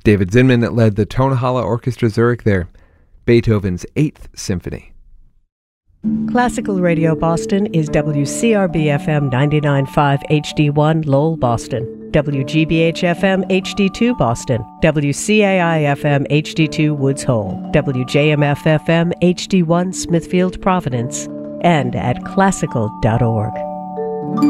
David Zinman led the Tonhalle Orchestra Zurich there. Beethoven's 8th Symphony. Classical Radio Boston is WCRB-FM 99.5 HD1 Lowell, Boston, WGBH-FM HD2 Boston, WCAI-FM HD2 Woods Hole, WJMF-FM HD1 Smithfield, Providence, and at classical.org.